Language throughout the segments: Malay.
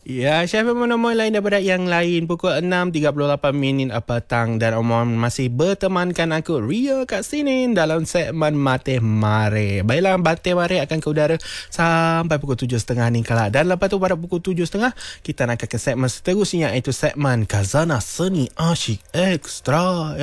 Ya, Chef Monomoy lain daripada yang lain pukul 6.38 petang dan Omon masih bertemankan aku Ria kat sini dalam segmen Mate Mare. Baiklah, Mate Mare akan ke udara sampai pukul 7.30 ni kelak. Dan lepas tu pada pukul 7.30 kita nak ke segmen seterusnya iaitu segmen Khazanah Seni Asyik Extra.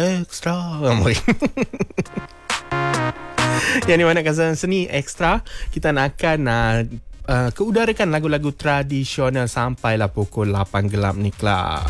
Yang di mana Khazanah Seni Extra kita nak akan keudarakan lagu-lagu tradisional sampailah pukul 8 gelap ni kelak.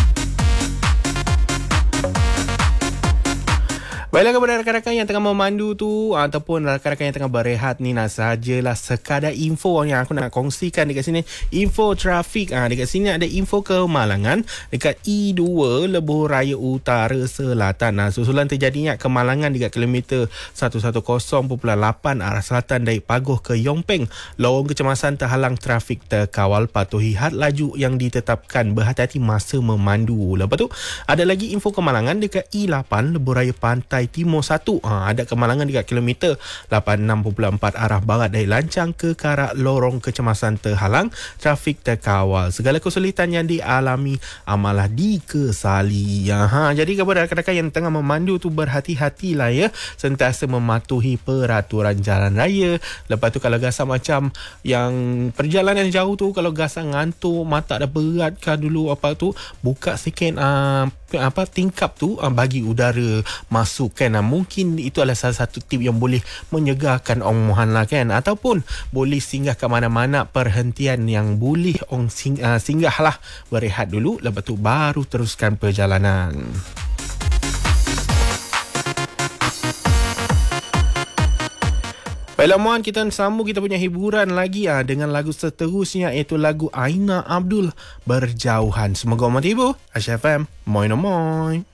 Baiklah kepada rakan-rakan yang tengah memandu tu ataupun rakan-rakan yang tengah berehat ni, nak sajalah sekadar info yang aku nak kongsikan dekat sini. Info trafik. Dekat sini ada info kemalangan dekat E2 Lebuh Raya Utara Selatan. Susulan terjadinya kemalangan dekat kilometer 110.8 arah selatan dari Pagoh ke Yongpeng. Lorong kecemasan terhalang trafik terkawal, patuhi had laju yang ditetapkan, berhati-hati masa memandu. Lepas tu ada lagi info kemalangan dekat E8 Lebuh Raya Pantai Timur 1. Ada kemalangan dekat kilometer 86.4 arah barat dari Lancang ke Karak, lorong kecemasan terhalang, trafik terkawal. Segala kesulitan yang dialami amalah dikesali. Jadi kepada rakan-rakan yang tengah memandu tu, berhati-hatilah ya, sentiasa mematuhi peraturan jalan raya. Lepas tu kalau gasak macam yang perjalanan jauh tu, kalau gasak ngantuk, mata dah berat kan dulu, buka sikit tingkap tu bagi udara masuk kan. Mungkin itu adalah salah satu tip yang boleh menyegarkan omongan lah kan, ataupun boleh singgah ke mana-mana perhentian yang boleh singgah lah, berehat dulu, lepas tu baru teruskan perjalanan. Baiklah Muan, kita sambung kita punya hiburan lagi dengan lagu seterusnya iaitu lagu Aina Abdul, Berjauhan. Semoga orang terhibur. Aisyah FM, moi no moi.